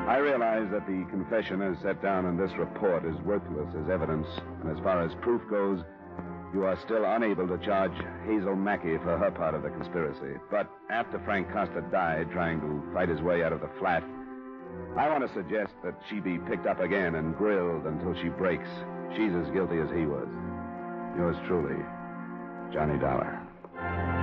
I realize that the confession as set down in this report is worthless as evidence, and as far as proof goes, you are still unable to charge Hazel Mackey for her part of the conspiracy. But after Frank Costa died trying to fight his way out of the flat, I want to suggest that she be picked up again and grilled until she breaks. She's as guilty as he was. Yours truly, Johnny Dollar.